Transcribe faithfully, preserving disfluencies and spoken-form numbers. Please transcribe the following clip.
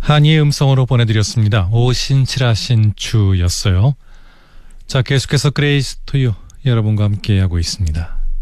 한이의 음성으로 보내드렸습니다. 오신칠하신추였어요. 자, 계속해서 그레이스 투유 여러분과 함께하고 있습니다.